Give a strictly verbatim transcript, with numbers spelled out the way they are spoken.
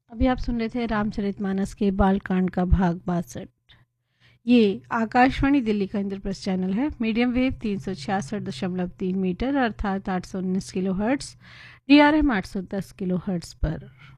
अभी आप सुन रहे थे रामचरितमानस के बालकांड का भाग बासठ। ये आकाशवाणी दिल्ली का इंद्रप्रस्थ चैनल है। मीडियम वेव तीन सौ छियासठ दशमलव तीन मीटर अर्थात आठ सौ उन्नीस kilo hertz, D R M आठ सौ दस किलो हर्ट्स पर।